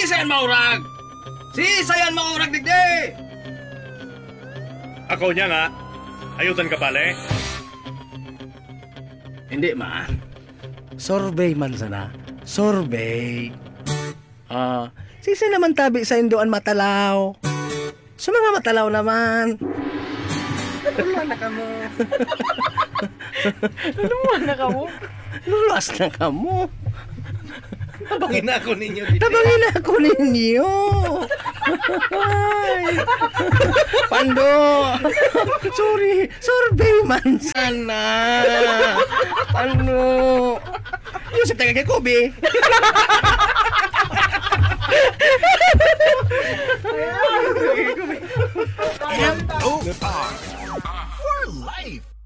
sayan maurag! Si sayan maurag digdi! Ako niya nga. Ayutan ka pala Hindi man. Sorbet man sana. Sorbet. Sisi naman tabi sa Indoan matalaw. Sa mga matalaw naman. Luluan na kamo. Luluan na kamo? Luluas na kamo. Tabangin na ako ninyo dito. Tabangin na ako ninyo. Ay. Pando. Sorry. Sorbet man sana. Pando. Yung sa taga kay Kobe. Oh,